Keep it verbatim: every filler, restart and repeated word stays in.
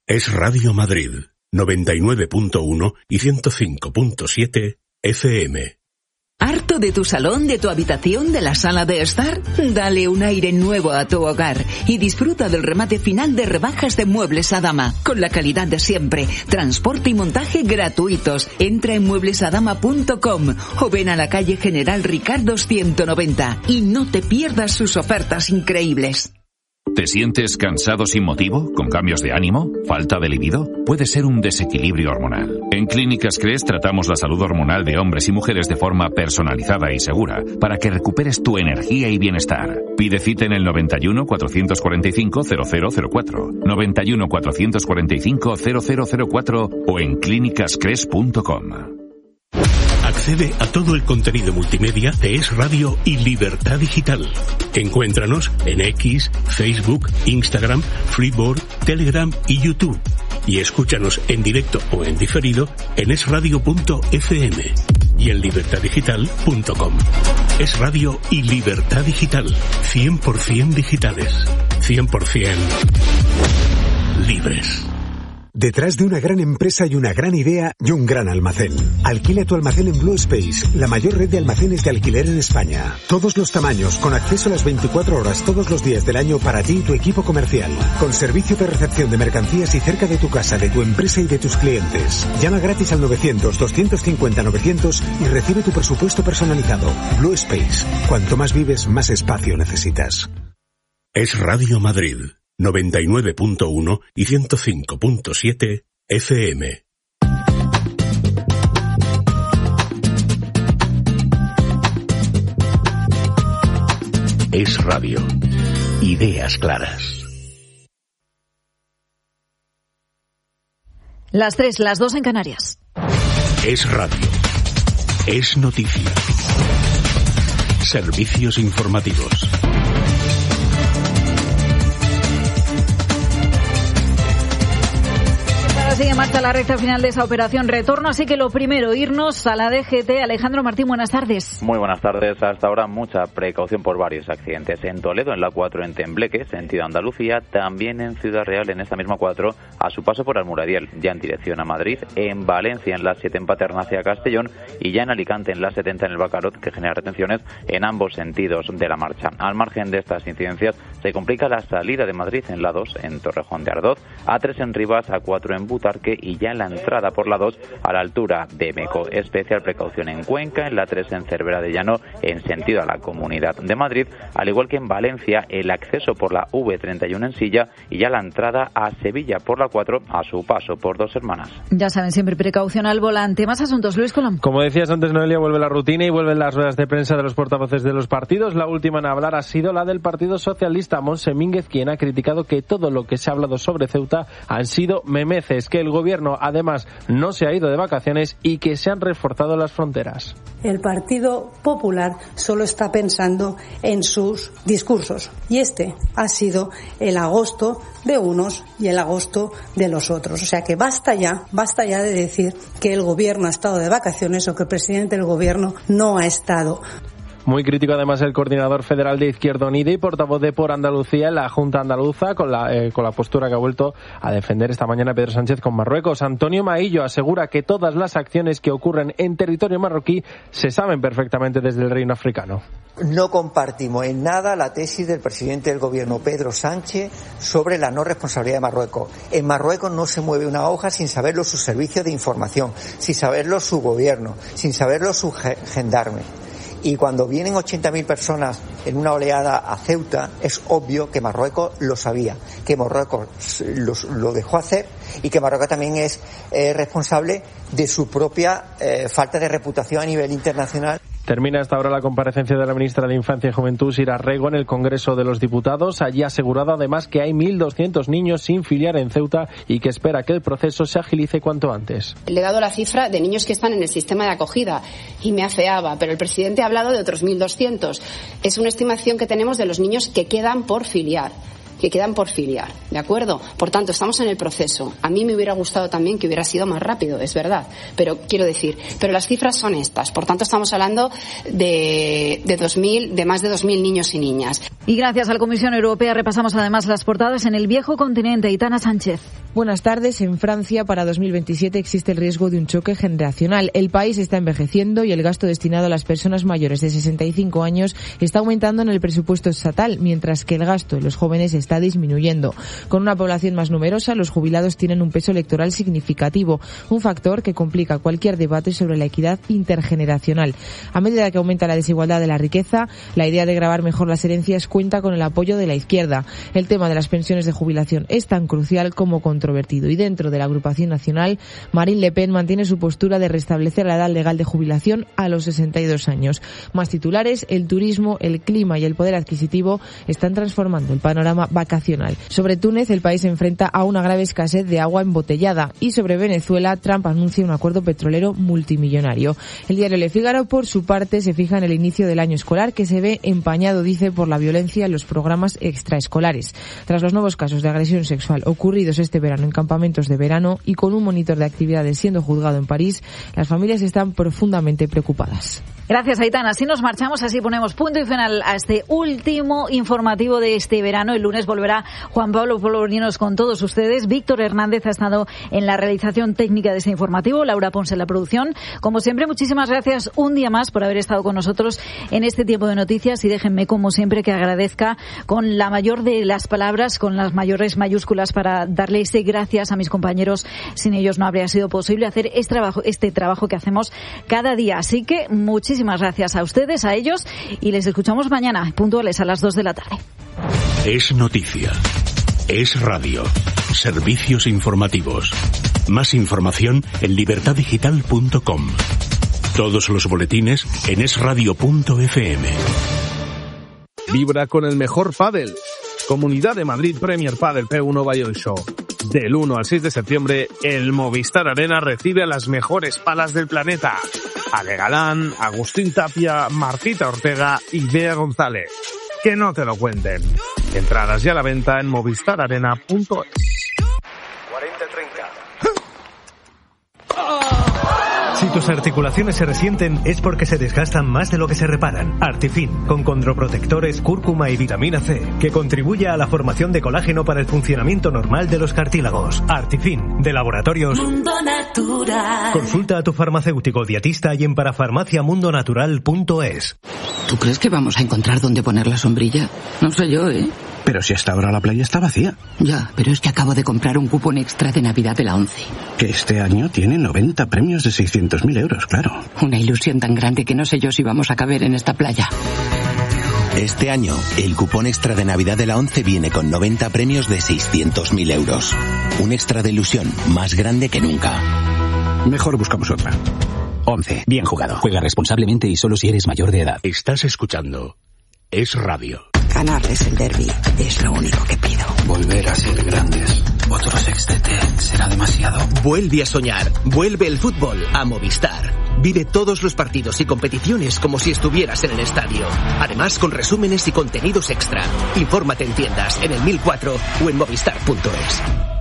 Es Radio Madrid, noventa y nueve punto uno y ciento cinco punto siete F M. ¿Harto de tu salón, de tu habitación, de la sala de estar? Dale un aire nuevo a tu hogar y disfruta del remate final de rebajas de Muebles Adama, con la calidad de siempre. Transporte y montaje gratuitos. Entra en muebles adama punto com o ven a la calle General Ricardo ciento noventa y no te pierdas sus ofertas increíbles. ¿Te sientes cansado sin motivo? ¿Con cambios de ánimo? ¿Falta de libido? Puede ser un desequilibrio hormonal. En Clínicas Cres tratamos la salud hormonal de hombres y mujeres de forma personalizada y segura para que recuperes tu energía y bienestar. Pide cita en el noventa y uno, cuatrocientos cuarenta y cinco, cero cero cero cuatro, noventa y uno, cuatrocientos cuarenta y cinco, cero cero cero cuatro o en clínicas cres punto com. Accede a todo el contenido multimedia de Es Radio y Libertad Digital. Encuéntranos en X, Facebook, Instagram, Freeboard, Telegram y YouTube. Y escúchanos en directo o en diferido en es radio punto efe eme y en libertad digital punto com. Es Radio y Libertad Digital. cien por ciento digitales. cien por ciento libres. Detrás de una gran empresa hay una gran idea y un gran almacén. Alquila tu almacén en Blue Space, la mayor red de almacenes de alquiler en España. Todos los tamaños, con acceso a las veinticuatro horas todos los días del año para ti y tu equipo comercial. Con servicio de recepción de mercancías y cerca de tu casa, de tu empresa y de tus clientes. Llama gratis al novecientos, doscientos cincuenta, novecientos y recibe tu presupuesto personalizado. Blue Space. Cuanto más vives, más espacio necesitas. Es Radio Madrid, noventa y nueve punto uno y ciento cinco punto siete F M. Es Radio. Ideas claras. Las tres, las dos en Canarias. Es Radio. Es noticia. Servicios informativos. Sigue en marcha la recta final de esa operación retorno, así que lo primero, irnos a la D G T. Alejandro Martín, buenas tardes. Muy buenas tardes. Hasta ahora mucha precaución por varios accidentes. En Toledo, en la cuatro en Tembleque, sentido Andalucía, también en Ciudad Real, en esta misma cuatro, a su paso por Almuradiel, ya en dirección a Madrid, en Valencia, en la siete en Paterna hacia Castellón, y ya en Alicante, en la setenta en el Bacarot, que genera retenciones en ambos sentidos de la marcha. Al margen de estas incidencias, se complica la salida de Madrid en la dos, en Torrejón de Ardoz, A tres en Rivas, A cuatro en Butarque, y ya en la entrada por la dos a la altura de Meco. Especial precaución en Cuenca, en la tres en Cervera de Llano, en sentido a la Comunidad de Madrid, al igual que en Valencia, el acceso por la V treinta y uno en Silla y ya la entrada a Sevilla por la cuatro a su paso por Dos Hermanas. Ya saben, siempre precaución al volante. Más asuntos, Luis Colón. Como decías antes, Noelia, vuelve la rutina y vuelven las ruedas de prensa de los portavoces de los partidos. La última en hablar ha sido la del Partido Socialista, Montse Mínguez, quien ha criticado que todo lo que se ha hablado sobre Ceuta han sido memeces, que el gobierno además no se ha ido de vacaciones y que se han reforzado las fronteras. El Partido Popular solo está pensando en sus discursos y este ha sido el agosto de unos y el agosto de los otros. O sea que basta ya, basta ya de decir que el gobierno ha estado de vacaciones o que el presidente del gobierno no ha estado. Muy crítico además el coordinador federal de Izquierda Unida y portavoz de Por Andalucía en la Junta Andaluza con la, eh, con la postura que ha vuelto a defender esta mañana Pedro Sánchez con Marruecos. Antonio Maillo asegura que todas las acciones que ocurren en territorio marroquí se saben perfectamente desde el reino africano. No compartimos en nada la tesis del presidente del gobierno Pedro Sánchez sobre la no responsabilidad de Marruecos. En Marruecos no se mueve una hoja sin saberlo sus servicios de información, sin saberlo su gobierno, sin saberlo sus gendarmes. Y cuando vienen ochenta mil personas en una oleada a Ceuta, es obvio que Marruecos lo sabía, que Marruecos lo, lo dejó hacer y que Marruecos también es eh, responsable de su propia eh, falta de reputación a nivel internacional. Termina hasta ahora la comparecencia de la ministra de Infancia y Juventud, Sira Rego, en el Congreso de los Diputados. Allí ha asegurado además que hay mil doscientos niños sin filiar en Ceuta y que espera que el proceso se agilice cuanto antes. Le he dado la cifra de niños que están en el sistema de acogida y me afeaba, pero el presidente ha hablado de otros mil doscientos. Es una estimación que tenemos de los niños que quedan por filiar. que quedan por filiar, ¿de acuerdo? Por tanto, estamos en el proceso. A mí me hubiera gustado también que hubiera sido más rápido, es verdad, pero quiero decir, pero las cifras son estas. Por tanto, estamos hablando de, de dos mil, de más de dos mil niños y niñas. Y gracias a la Comisión Europea repasamos además las portadas en el viejo continente. Aitana Sánchez. Buenas tardes. En Francia para dos mil veintisiete existe el riesgo de un choque generacional. El país está envejeciendo y el gasto destinado a las personas mayores de sesenta y cinco años está aumentando en el presupuesto estatal, mientras que el gasto de los jóvenes está disminuyendo. Con una población más numerosa, los jubilados tienen un peso electoral significativo, un factor que complica cualquier debate sobre la equidad intergeneracional. A medida que aumenta la desigualdad de la riqueza, la idea de gravar mejor las herencias cuenta con el apoyo de la izquierda. El tema de las pensiones de jubilación es tan crucial como controvertido y dentro de la agrupación nacional, Marine Le Pen mantiene su postura de restablecer la edad legal de jubilación a los sesenta y dos años. Más titulares, el turismo, el clima y el poder adquisitivo están transformando el panorama vacacional. Sobre Túnez, el país se enfrenta a una grave escasez de agua embotellada y sobre Venezuela, Trump anuncia un acuerdo petrolero multimillonario. El diario Le Figaro, por su parte, se fija en el inicio del año escolar que se ve empañado, dice, por la violencia en los programas extraescolares. Tras los nuevos casos de agresión sexual ocurridos este verano en campamentos de verano y con un monitor de actividades siendo juzgado en París, las familias están profundamente preocupadas. Gracias, Aitana. Así nos marchamos, así ponemos punto y final a este último informativo de este verano. El lunes volverá Juan Pablo Polvorinos con todos ustedes. Víctor Hernández ha estado en la realización técnica de este informativo, Laura Ponce en la producción. Como siempre, muchísimas gracias un día más por haber estado con nosotros en este tiempo de noticias y déjenme, como siempre, que agradezca con la mayor de las palabras, con las mayores mayúsculas, para darle ese gracias a mis compañeros. Sin ellos no habría sido posible hacer este trabajo, este trabajo que hacemos cada día. Así que muchísimas Muchísimas gracias a ustedes, a ellos, y les escuchamos mañana, puntuales a las dos de la tarde. Es noticia. Es radio. Servicios informativos. Más información en libertad digital punto com. Todos los boletines en es radio punto efe eme. Vibra con el mejor pádel. Comunidad de Madrid Premier Padel P uno Bayonne Show. Del uno al seis de septiembre, el Movistar Arena recibe a las mejores palas del planeta. Ale Galán, Agustín Tapia, Martita Ortega y Bea González. Que no te lo cuenten. Entradas ya a la venta en movistar arena punto es. cuarenta treinta. Si tus articulaciones se resienten es porque se desgastan más de lo que se reparan. Artifin, con condroprotectores, cúrcuma y vitamina C, que contribuye a la formación de colágeno para el funcionamiento normal de los cartílagos. Artifin, de Laboratorios Mundo Natural. Consulta a tu farmacéutico dietista y en parafarmacia mundo natural punto es. ¿Tú crees que vamos a encontrar dónde poner la sombrilla? No sé yo, ¿eh? Pero si hasta ahora la playa está vacía. Ya, pero es que acabo de comprar un cupón extra de Navidad de la ONCE. Que este año tiene noventa premios de seiscientos mil euros, claro. Una ilusión tan grande que no sé yo si vamos a caber en esta playa. Este año, el cupón extra de Navidad de la ONCE viene con noventa premios de seiscientos mil euros. Un extra de ilusión más grande que nunca. Mejor buscamos otra. ONCE. Bien jugado. Juega responsablemente y solo si eres mayor de edad. Estás escuchando Es Radio. Ganarles el derbi es lo único que pido. Volver a ser grandes. Otro sextete será demasiado. Vuelve a soñar. Vuelve el fútbol a Movistar. Vive todos los partidos y competiciones como si estuvieras en el estadio. Además, con resúmenes y contenidos extra. Infórmate en tiendas, en el mil cuatro o en movistar punto es.